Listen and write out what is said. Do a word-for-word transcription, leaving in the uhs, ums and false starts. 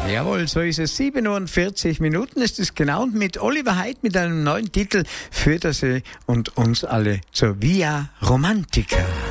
Jawohl, so ist es. sieben Uhr und vierzig Minuten ist es genau. Und mit Oliver Heid mit einem neuen Titel führt er sie und uns alle zur Via Romantica.